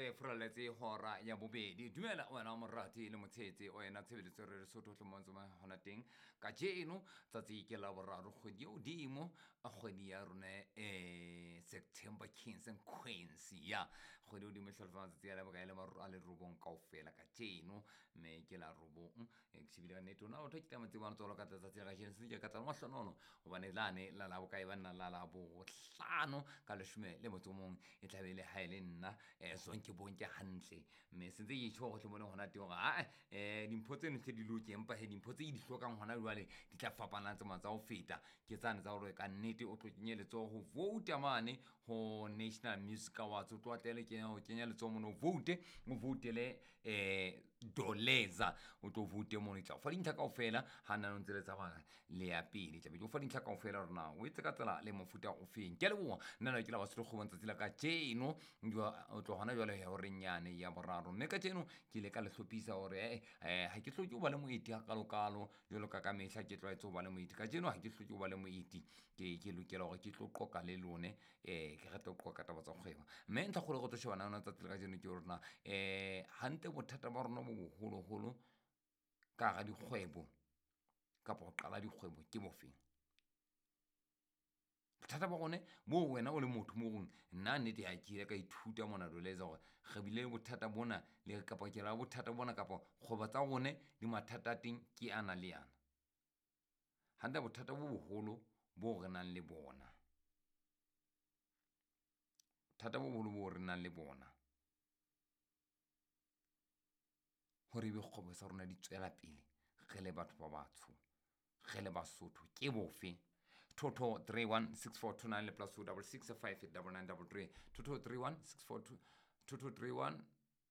re furaletse hora ya bobedi dumela wena morati le motshetse o ena tshebeletso re Lesotho le montsoma hona teng ka jeno tsatsi ke la boraro kgwedi o dimo a kgwedi ya rona September Kings and Queens ya kgwedi o dimo hlalofa tsatsi ya bokae le maru a le rubong kaofela ka jeno me ke la rubong ekshibile neto na o thotla matsebana tsolo ka tsatsi la jeno se ka tsala mahlonono hobane lane la bokae ba nna la bo hlano ka leshome le motsomong e thabele haele nna zonke bonke hantle me sentse ke tsho go tlhomone hona teng ga dimpho tseno tle di loke empa he dimpho tse di hlokang hona jwale di tla fapana tse matsa o feta ke tsane tsa gore ka nnete o tlo kenyeletso go vote mane ho National Music Awards o tlo atele ke go kenyeletso mo no vote mo votele Doleza o tlo vote mo itla fa dintlha kaofela ha nna ntse le tsa ba le ya pele tla be o fa dintlha kaofela rona o itse ka tsela le mofuta o feng ke le bo nna ke la ba se go bontsa tsela ka jeno o tlo hona jwale ya hore nyane ya boraro mme ka jeno ke le ka le hlopisa hore ha ke hloke o ba le moeti ha kalokalo jolo ka mehla ke tloetse o ba le moeti ka jeno ha ke hloke o ba le moeti ke lokela hore ke tlo qoqa le lone ke rata go qoqa taba tsa kgwebo mme ntla go le go tlo shebana ona tsa tsela ka jeno ke rona hante bothata ba rona bo boholo ka ga dikgwebo ka go qala dikgwebo ke bofeng bothata ba gone mo wena o le motho mo gong nna nnete ya ke ka ithuta mona Doleza gore ge bile bothata bona le kapa ke ra bothata bona kapa kgoba tsa gone di mathata teng ke ana le yana handa bothata bo boholo bo re nang le bona bothata bo boholo bo re nang le bona hore be kgobo sa rona di tswela pele ge le batho ba batsho ge le Basotho ke bofe Toto 316429 le plus 266589933 Toto 3164 Toto 31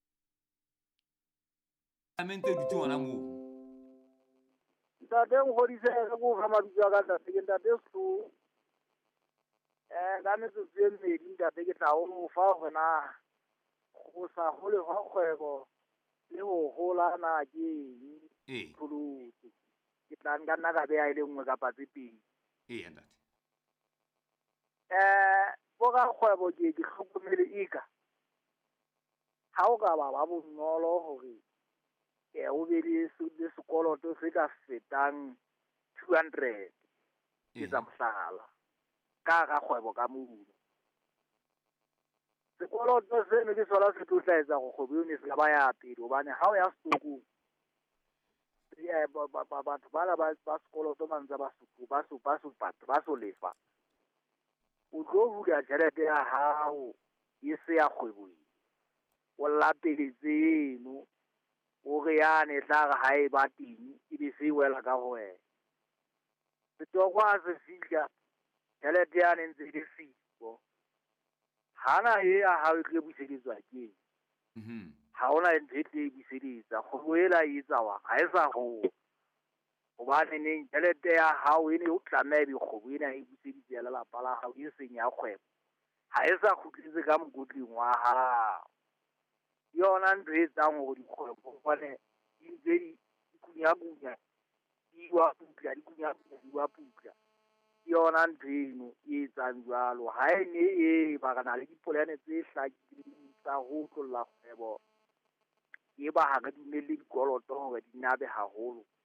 amente di tsona mo ntate ngodise go ga mabitso ka tla se ntate su ga metso tse mmedi ntate ke tla o fa gona go sa hole ga kgwebo le go hola na ke phulutu ke tla nka nna ka bea ile nngwe ka patse pedi ntate bo ga kgwebo ke di hlokomele ika ha o ka ba bonolo hore o be le sekoloto se ka fetang 200 ke tsa mohlala ka ga kgwebo ka mono sekoloto seno ke sola se tlo tlaetsa go kgwebo yone se ka ba ya pele hobane ha o ya stokong batho ba sekoloto mantsa ba so lefa o tlo hula tšhelete ya hao e se ya kgwebong o lapele tseno o re yane tla ga hae ba teng e be se wela ka go wena setokwa se fihla tšhelete yane ntse e siko hana ye ya hao e tle buseditswa ke ha ona ntho e tle buseditsa kgwebo ela e etsawa ga e sa go hobane neng tšhelete ya hao e ne o tlameha dikgwebo ena e buseditse ya lelapa la hao e seng ya kgwebo ha e sa kgutletse ka mokotleng wa hao yona ntho e etsang gore dikgwebo bone di ntse di kunyakunya di wa putla yona ntho eno e etsang jwalo ha e ne ba kana le dipolane tse hlakileng tsa ho tlolla kgwebo e ba ha ka dumelle dikoloto hore di nabe haholo